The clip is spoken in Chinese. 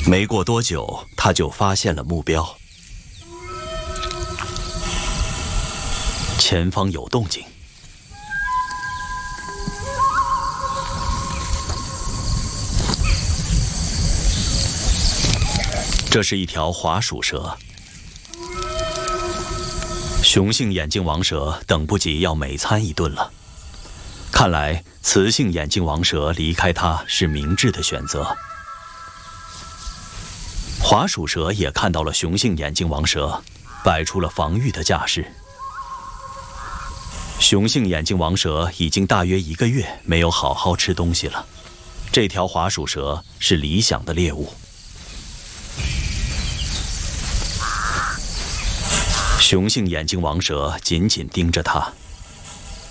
没过多久，他就发现了目标。前方有动静。这是一条滑鼠蛇。雄性眼镜王蛇等不及要美餐一顿了。看来雌性眼镜王蛇离开它是明智的选择。滑鼠蛇也看到了雄性眼镜王蛇，摆出了防御的架势。雄性眼镜王蛇已经大约1个月没有好好吃东西了，这条滑鼠蛇是理想的猎物。雄性眼镜王蛇紧紧盯着它。